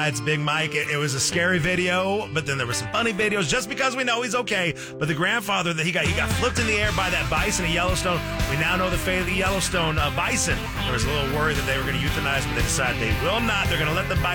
tonight's Big Mike. It was a scary video, but then there were some funny videos just because we know he's okay. But the grandfather that he got flipped in the air by that bison in Yellowstone. We now know the fate of the Yellowstone bison. There was a little worry that they were going to euthanize, but they decided they will not. They're going to let the bison